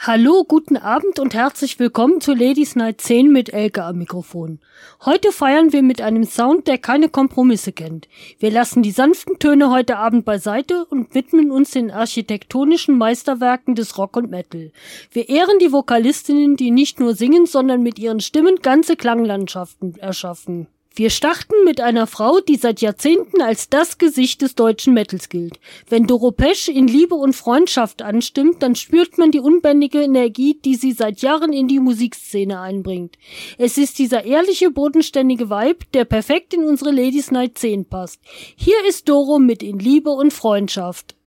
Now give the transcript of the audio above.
Hallo, guten Abend und herzlich willkommen zu Ladies Night 10 mit Elke am Mikrofon. Heute feiern wir mit einem Sound, der keine Kompromisse kennt. Wir lassen die sanften Töne heute Abend beiseite und widmen uns den architektonischen Meisterwerken des Rock und Metal. Wir ehren die Vokalistinnen, die nicht nur singen, sondern mit ihren Stimmen ganze Klanglandschaften erschaffen. Wir starten mit einer Frau, die seit Jahrzehnten als das Gesicht des deutschen Metals gilt. Wenn Doro Pesch in Liebe und Freundschaft anstimmt, dann spürt man die unbändige Energie, die sie seit Jahren in die Musikszene einbringt. Es ist dieser ehrliche, bodenständige Vibe, der perfekt in unsere Ladies Night 10 passt. Hier ist Doro mit In Liebe und Freundschaft.